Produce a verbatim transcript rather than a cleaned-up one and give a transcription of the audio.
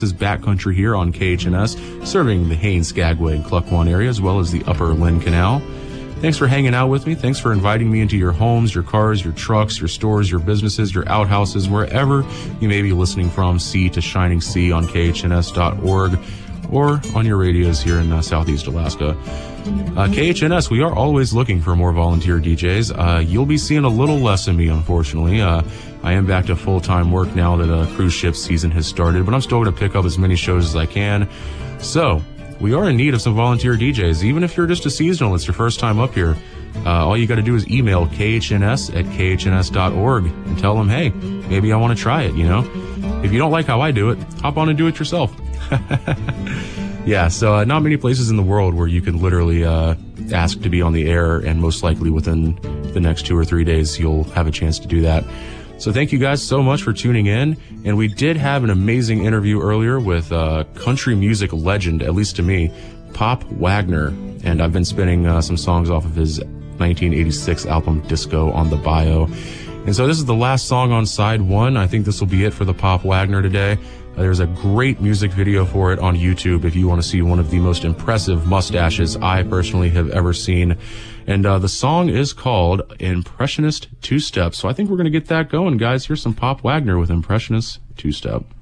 is Backcountry here on K H N S, serving the Haines, Skagway, and Cluckwan area, as well as the Upper Lynn Canal. Thanks for hanging out with me. Thanks for inviting me into your homes, your cars, your trucks, your stores, your businesses, your outhouses, wherever you may be listening from, sea to shining sea on K H N S dot org or on your radios here in uh, Southeast Alaska. Uh, K H N S, we are always looking for more volunteer D Js. Uh, you'll be seeing a little less of me, unfortunately. Uh, I am back to full-time work now that uh, cruise ship season has started, but I'm still going to pick up as many shows as I can. So, we are in need of some volunteer D Js. Even if you're just a seasonal, it's your first time up here, uh, all you got to do is email K H N S at K H N S dot org and tell them, hey, maybe I want to try it, you know? If you don't like how I do it, hop on and do it yourself. Yeah, so uh, not many places in the world where you can literally uh, ask to be on the air, and most likely within the next two or three days you'll have a chance to do that. So thank you guys so much for tuning in. And we did have an amazing interview earlier with uh, country music legend, at least to me, Pop Wagner. And I've been spinning uh, some songs off of his nineteen eighty-six album Disco on the Bio. And so this is the last song on side one. I think this will be it for the Pop Wagner today. Uh, there's a great music video for it on YouTube if you want to see one of the most impressive mustaches I personally have ever seen. And uh, the song is called Impressionist Two-Step. So I think we're going to get that going, guys. Here's some Pop Wagner with Impressionist Two-Step.